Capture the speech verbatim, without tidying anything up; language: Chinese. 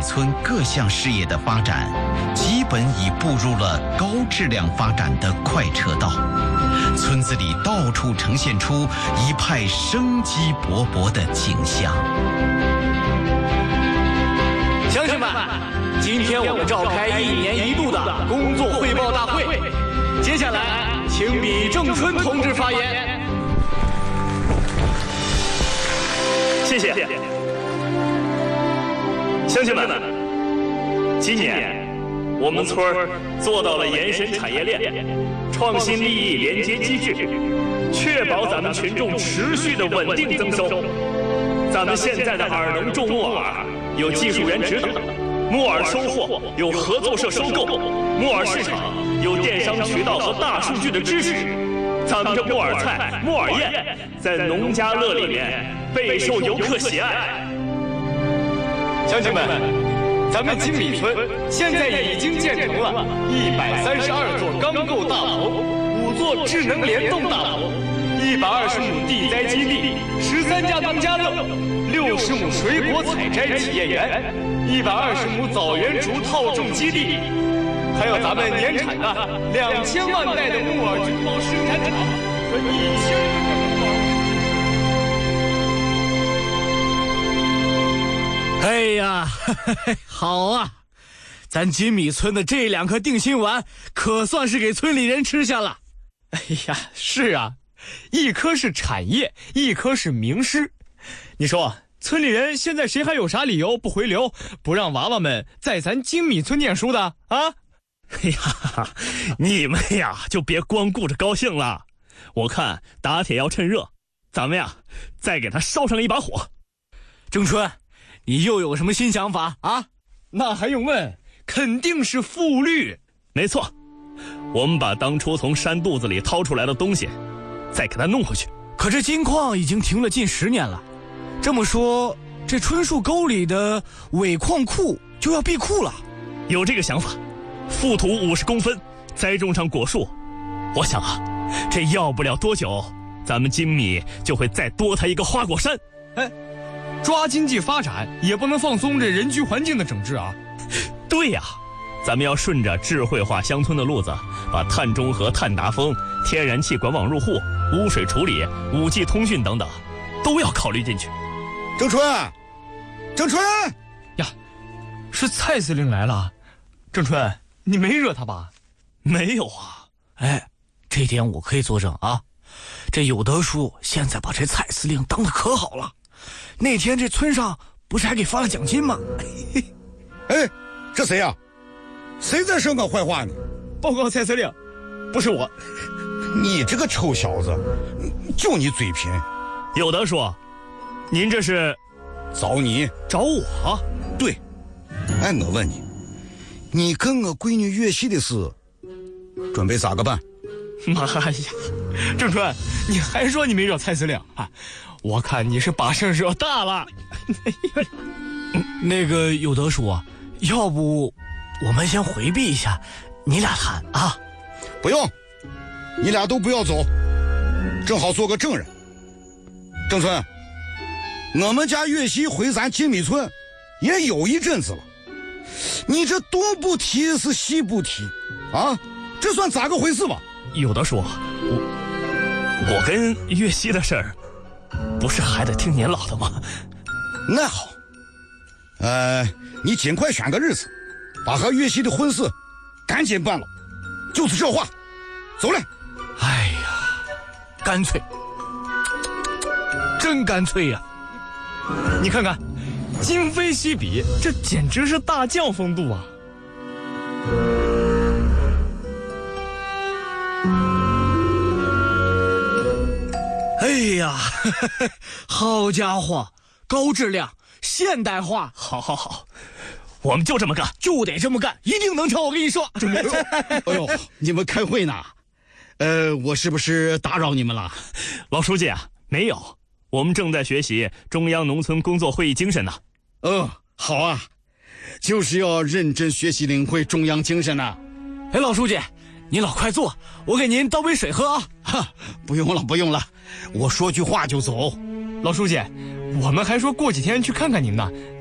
村各项事业的发展，基本已步入了高质量发展的快车道。村子里到处呈现出一派生机勃勃的景象。 乡亲们，今天我们召开一年一度的工作汇报大会，接下来请李正春同志发言。 谢谢。乡亲们，今年我们村儿做到了延伸产业链、创新利益连接机制，确保咱们群众持续的稳定增收。咱们现在的耳农种木耳有技术员指导，木耳收获有合作社收购，木耳市场有电商渠道和大数据的支持。咱们这木耳菜、木耳宴在农家乐里面备受游客喜爱。 乡亲们，咱们金米村现在已经建成了一百三十二座钢构大楼，五座智能联动大楼，一百二十亩地栽基地，十三家农家乐，六十亩水果采摘体验园，一百二十亩枣园竹套种基地，还有咱们年产的两千万袋的木耳菌包生产厂和一千个木耳。 哎呀，好啊！咱金米村的这两颗定心丸，可算是给村里人吃下了。 哎呀，是啊，一颗是产业，一颗是名师。你说，村里人现在谁还有啥理由不回流，不让娃娃们在咱金米村念书的啊？ 哎呀，你们呀就别光顾着高兴了。我看打铁要趁热，咱们呀再给他烧上一把火。 郑春，你又有什么新想法啊？ 那还用问，肯定是复绿。 没错，我们把当初从山肚子里掏出来的东西再给它弄回去。 可这金矿已经停了近十年了，这么说这春树沟里的尾矿库就要闭库了。 有这个想法，覆土五十公分，栽种上果树，我想啊，这要不了多久，咱们金米就会再多它一个花果山。 哎，抓经济发展也不能放松这人居环境的整治啊。 对呀，咱们要顺着智慧化乡村的路子，把碳中和、碳达峰、天然气管网入户、污水处理、五 G 通讯等等，都要考虑进去。 郑春，郑春呀，是蔡司令来了。郑春，你没惹他吧？ 没有啊。 哎，这点我可以作证啊。这有德叔现在把这蔡司令当得可好了。那天这村上不是还给发了奖金吗？ 哎，这谁呀、啊？谁在说我坏话呢？ 报告蔡司令，不是我。 你这个臭小子，就你嘴贫。 有德叔，您这是找你找我？ 对。哎，我问你，你跟我闺女月夕的事准备咋个办？ 妈呀，郑春，你还说你没惹蔡司令啊？我看你是把事惹大了。 那个有德叔啊，要不我们先回避一下，你俩谈啊。 不用，你俩都不要走，正好做个证人。郑春，我们家月夕回咱金米村也有一阵子了，你这东不提是西不提啊，这算咋个回事吧？ 有的说，我我跟月夕的事儿，不是还得听年老的吗？ 那好，呃，你尽快选个日子，把和月夕的婚事赶紧办了。就是这话，走来。 哎呀，干脆，真干脆呀、 啊！你看看，今非昔比，这简直是大将风度啊！ 哎呀，呵呵，好家伙，高质量现代化， 好好好，我们就这么干， 就得这么干，一定能成。我跟你说， 准备。哎呦，你们开会呢？呃，我是不是打扰你们了？ 老书记啊，没有，我们正在学习中央农村工作会议精神呢。 嗯，好啊，就是要认真学习领会中央精神呢。 哎，老书记，您老快坐，我给您倒杯水喝啊。 哈，不用了，不用了，我说句话就走。 老书记，我们还说过几天去看看您呢，